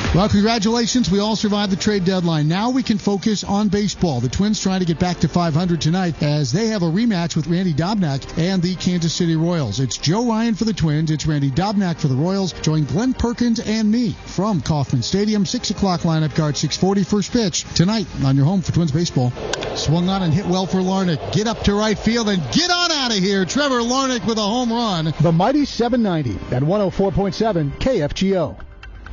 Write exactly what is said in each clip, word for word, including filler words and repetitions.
Well, congratulations. We all survived the trade deadline. Now we can focus on baseball. The Twins trying to get back to five hundred tonight as they have a rematch with Randy Dobnak and the Kansas City Royals. It's Joe Ryan for the Twins. It's Randy Dobnak for the Royals. Join Glenn Perkins and me from Kauffman Stadium. six o'clock lineup card, six forty first pitch tonight on your home for Twins baseball. Swung on and hit well for Larnach. Get up to right field and get on out of here. Trevor Larnach with a home run. The mighty seven ninety at one oh four point seven K F G O.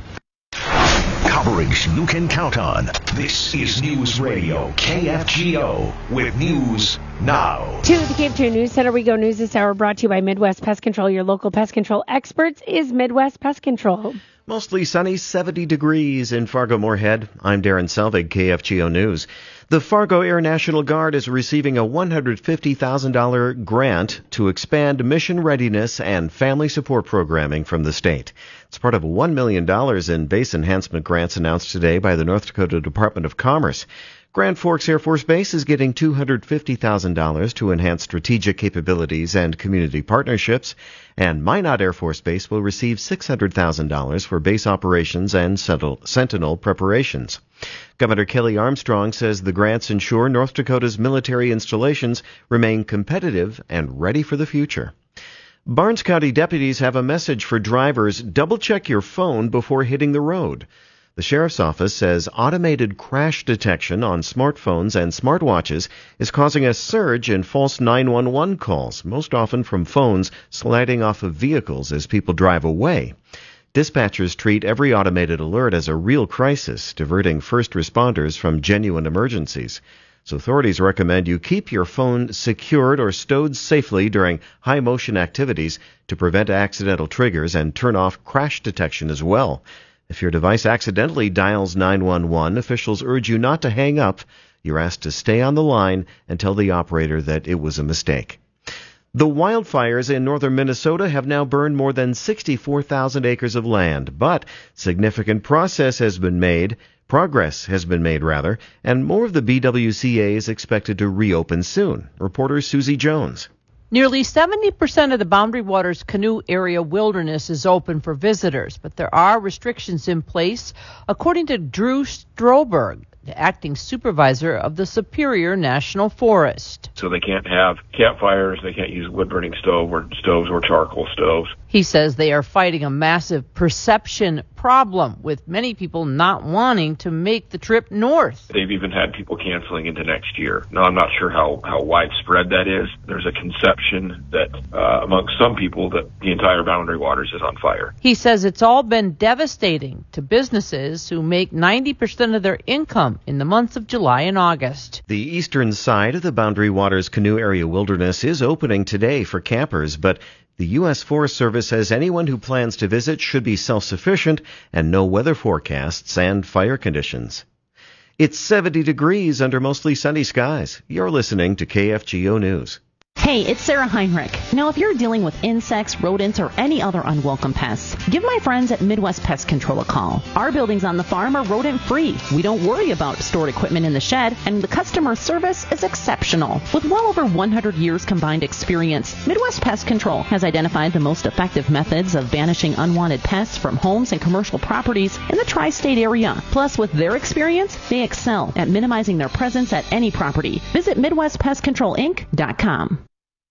Coverage you can count on. This is News Radio K F G O with News Now. To the K F G O News Center we go. News this hour brought to you by Midwest Pest Control. Your local pest control experts is Midwest Pest Control. Mostly sunny, seventy degrees in Fargo-Moorhead. I'm Darren Selvig, K F G O News. The Fargo Air National Guard is receiving a one hundred fifty thousand dollars grant to expand mission readiness and family support programming from the state. It's part of one million dollars in base enhancement grants announced today by the North Dakota Department of Commerce. Grand Forks Air Force Base is getting two hundred fifty thousand dollars to enhance strategic capabilities and community partnerships, and Minot Air Force Base will receive six hundred thousand dollars for base operations and Sentinel preparations. Governor Kelly Armstrong says the grants ensure North Dakota's military installations remain competitive and ready for the future. Barnes County deputies have a message for drivers: double-check your phone before hitting the road. The sheriff's office says automated crash detection on smartphones and smartwatches is causing a surge in false nine one one calls, most often from phones sliding off of vehicles as people drive away. Dispatchers treat every automated alert as a real crisis, diverting first responders from genuine emergencies. So authorities recommend you keep your phone secured or stowed safely during high-motion activities to prevent accidental triggers and turn off crash detection as well. If your device accidentally dials nine one one, officials urge you not to hang up. You're asked to stay on the line and tell the operator that it was a mistake. The wildfires in northern Minnesota have now burned more than sixty-four thousand acres of land, but significant process has been made, progress has been made rather, and more of the B W C A is expected to reopen soon. Reporter Susie Jones. Nearly seventy percent of the Boundary Waters Canoe Area Wilderness is open for visitors, but there are restrictions in place, according to Drew Stroberg, the acting supervisor of the Superior National Forest. So they can't have campfires, they can't use wood-burning stove or stoves or charcoal stoves. He says they are fighting a massive perception problem, with many people not wanting to make the trip north. They've even had people canceling into next year. Now, I'm not sure how, how widespread that is. There's a conception that uh, among some people that the entire Boundary Waters is on fire. He says it's all been devastating to businesses who make ninety percent of their income in the months of July and August. The eastern side of the Boundary Waters Canoe Area Wilderness is opening today for campers, but the U S Forest Service says anyone who plans to visit should be self-sufficient and know weather forecasts and fire conditions. It's seventy degrees under mostly sunny skies. You're listening to K F G O News. Hey, it's Sarah Heinrich. Now, if you're dealing with insects, rodents, or any other unwelcome pests, give my friends at Midwest Pest Control a call. Our buildings on the farm are rodent-free. We don't worry about stored equipment in the shed, and the customer service is exceptional. With well over one hundred years combined experience, Midwest Pest Control has identified the most effective methods of banishing unwanted pests from homes and commercial properties in the tri-state area. Plus, with their experience, they excel at minimizing their presence at any property. Visit Midwest Pest Control Inc dot com.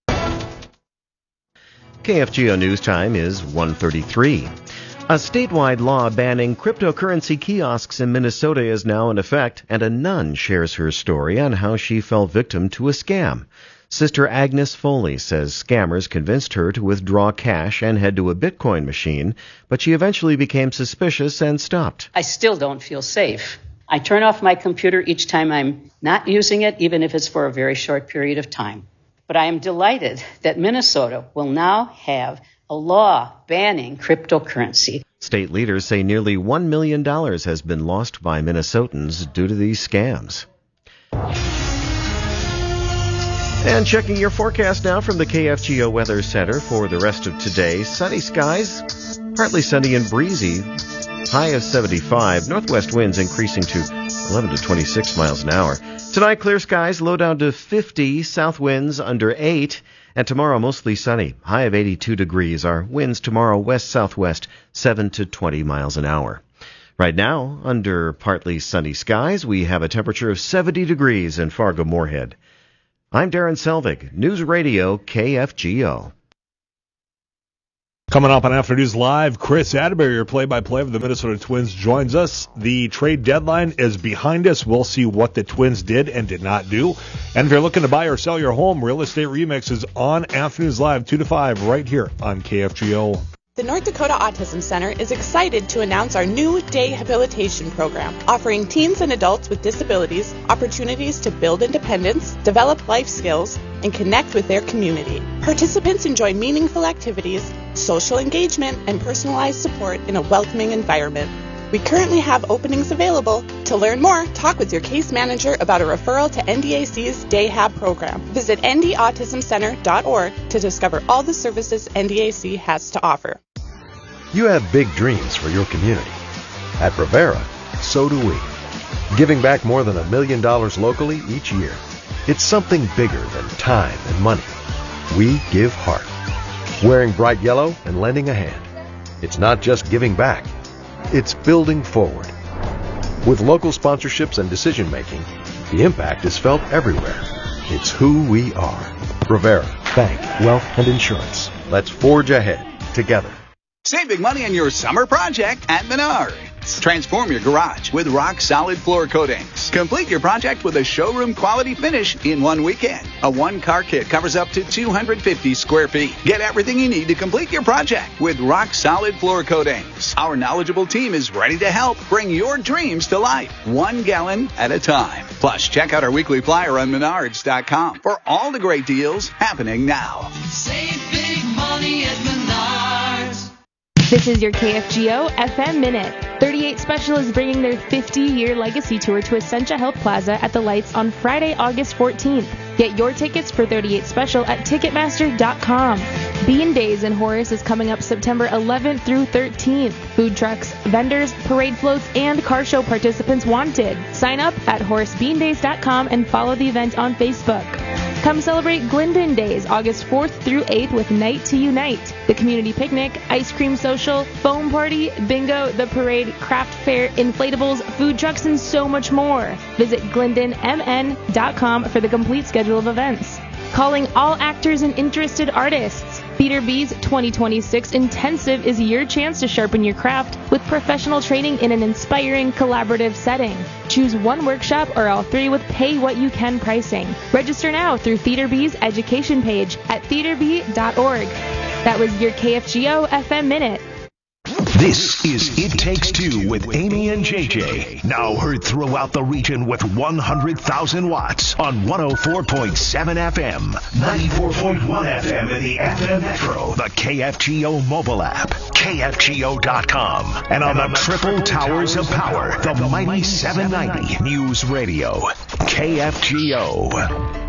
K F G O News Time is one thirty-three. A statewide law banning cryptocurrency kiosks in Minnesota is now in effect, and a nun shares her story on how she fell victim to a scam. Sister Agnes Foley says scammers convinced her to withdraw cash and head to a Bitcoin machine, but she eventually became suspicious and stopped. I still don't feel safe. I turn off my computer each time I'm not using it, even if it's for a very short period of time. But I am delighted that Minnesota will now have a law banning cryptocurrency. State leaders say nearly one million dollars has been lost by Minnesotans due to these scams. And checking your forecast now from the K F G O Weather Center for the rest of today. Sunny skies, partly sunny and breezy. High of seventy-five. Northwest winds increasing to eleven to twenty-six miles an hour. Tonight, clear skies, low down to fifty, south winds under eight, and tomorrow mostly sunny, high of eighty-two degrees. Our winds tomorrow west-southwest, seven to twenty miles an hour. Right now, under partly sunny skies, we have a temperature of seventy degrees in Fargo-Moorhead. I'm Darren Selvig, News Radio K F G O. Coming up on Afternoon News Live, Chris Atterbury, your play-by-play of the Minnesota Twins, joins us. The trade deadline is behind us. We'll see what the Twins did and did not do. And if you're looking to buy or sell your home, Real Estate Remix is on Afternoon News Live, two to five, right here on K F G O. The North Dakota Autism Center is excited to announce our new day habilitation program, offering teens and adults with disabilities opportunities to build independence, develop life skills, and connect with their community. Participants enjoy meaningful activities, social engagement, and personalized support in a welcoming environment. We currently have openings available. To learn more, talk with your case manager about a referral to N D A C's Day Hab program. Visit N D autism center dot org to discover all the services N D A C has to offer. You have big dreams for your community. At Rivera, so do we. Giving back more than a million dollars locally each year. It's something bigger than time and money. We give heart. Wearing bright yellow and lending a hand. It's not just giving back. It's building forward. With local sponsorships and decision-making, the impact is felt everywhere. It's who we are. Rivera, Bank, Wealth, and Insurance. Let's forge ahead together. Save big money on your summer project at Menards. Transform your garage with rock-solid floor coatings. Complete your project with a showroom-quality finish in one weekend. A one-car kit covers up to two hundred fifty square feet. Get everything you need to complete your project with rock-solid floor coatings. Our knowledgeable team is ready to help bring your dreams to life, one gallon at a time. Plus, check out our weekly flyer on menards dot com for all the great deals happening now. Save big money at Menards. This is your K F G O F M Minute. thirty-eight Special is bringing their fifty-year legacy tour to Essentia Health Plaza at the Lights on Friday, August fourteenth. Get your tickets for thirty-eight Special at ticketmaster dot com. Bean Days in Horace is coming up September eleventh through thirteenth. Food trucks, vendors, parade floats, and car show participants wanted. Sign up at horace bean days dot com and follow the event on Facebook. Come celebrate Glendon Days, August fourth through eighth with Night to Unite. The community picnic, ice cream social, foam party, bingo, the parade, craft fair, inflatables, food trucks, and so much more. Visit glendon m n dot com for the complete schedule of events. Calling all actors and interested artists. Theater B's twenty twenty-six Intensive is your chance to sharpen your craft with professional training in an inspiring, collaborative setting. Choose one workshop or all three with pay-what-you-can pricing. Register now through Theater B's education page at theater b dot org. That was your K F G O F M Minute. This is It Takes Two with Amy and J J. Now heard throughout the region with one hundred thousand watts on one oh four point seven F M, ninety-four point one F M in the F M Metro, the K F G O mobile app, K F G O dot com, and on the triple towers of power, the mighty seven ninety News Radio, K F G O.